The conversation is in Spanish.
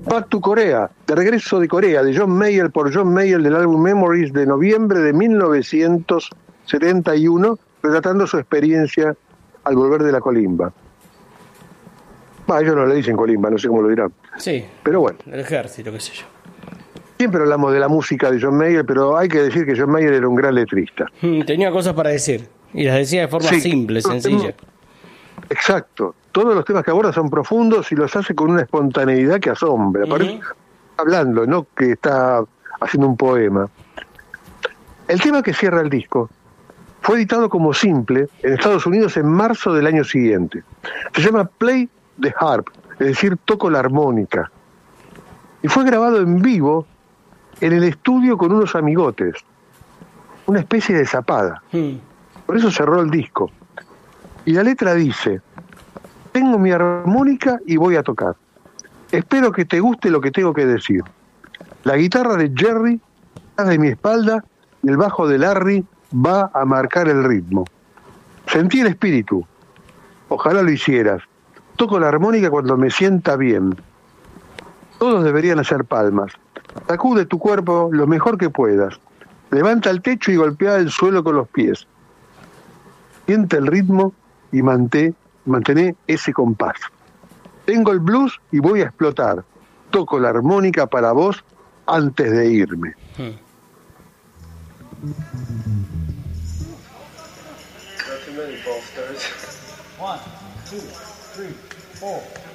Back to Korea, de regreso de Corea, de John Mayer por John Mayer del álbum Memories de noviembre de 1971, relatando su experiencia al volver de la colimba. Ellos no le dicen colimba, no sé cómo lo dirán. Sí, pero bueno. El ejército, qué sé yo. Siempre hablamos de la música de John Mayer, pero hay que decir que John Mayer era un gran letrista. Tenía cosas para decir, y las decía de forma simple, sencilla. Exacto. Todos los temas que aborda son profundos y los hace con una espontaneidad que asombra. Parece hablando, no que está haciendo un poema. El tema que cierra el disco fue editado como simple en Estados Unidos en marzo del año siguiente. Se llama Play the Harp, es decir, toco la armónica. Y fue grabado en vivo en el estudio con unos amigotes. Una especie de zapada. Por eso cerró el disco. Y la letra dice: tengo mi armónica y voy a tocar. Espero que te guste lo que tengo que decir. La guitarra de Jerry está de mi espalda y el bajo de Larry va a marcar el ritmo. Sentí el espíritu. Ojalá lo hicieras. Toco la armónica cuando me sienta bien. Todos deberían hacer palmas. Sacude tu cuerpo lo mejor que puedas. Levanta el techo y golpea el suelo con los pies. Siente el ritmo y mantén ese compás. Tengo el blues y voy a explotar. Toco la armónica para vos antes de irme. Not too many false starts. 1, 2, 3, 4.